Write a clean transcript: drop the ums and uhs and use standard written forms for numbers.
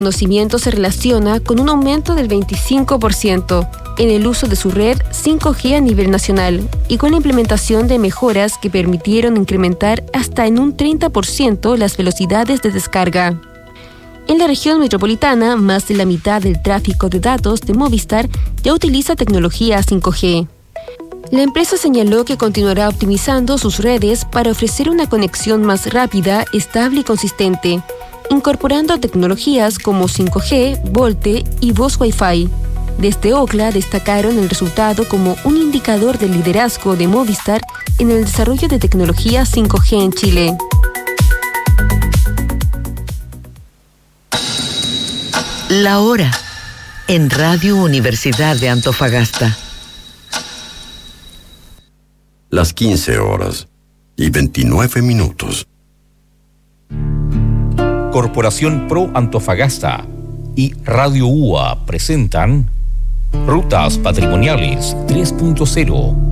Conocimiento se relaciona con un aumento del 25% en el uso de su red 5G a nivel nacional y con la implementación de mejoras que permitieron incrementar hasta en un 30% las velocidades de descarga. En la región metropolitana, más de la mitad del tráfico de datos de Movistar ya utiliza tecnología 5G. La empresa señaló que continuará optimizando sus redes para ofrecer una conexión más rápida, estable y consistente, incorporando tecnologías como 5G, VoLTE y voz Wi-Fi. Desde Ookla destacaron el resultado como un indicador del liderazgo de Movistar en el desarrollo de tecnología 5G en Chile. La hora en Radio Universidad de Antofagasta. Las 15:29. Corporación Pro Antofagasta y Radio UA presentan Rutas Patrimoniales 3.0.